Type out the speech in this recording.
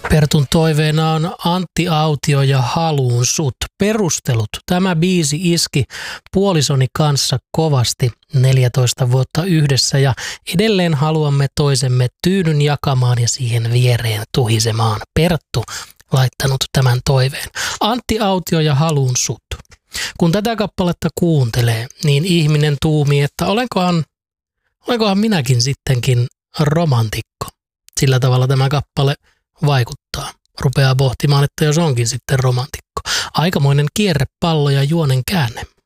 Pertun toiveena on Antti Autio ja Haluun sut. Perustelut. Tämä biisi iski puolisoni kanssa kovasti 14 vuotta yhdessä ja edelleen haluamme toisemme tyynyn jakamaan ja siihen viereen tuhisemaan. Perttu laittanut tämän toiveen. Antti Autio ja Haluun sut. Kun tätä kappaletta kuuntelee, niin ihminen tuumii, että olenkohan minäkin sittenkin romantikko. Sillä tavalla tämä kappale vaikuttaa. Rupeaa pohtimaan, että jos onkin sitten romantikko. Aikamoinen kierrepallo ja juonen käänne.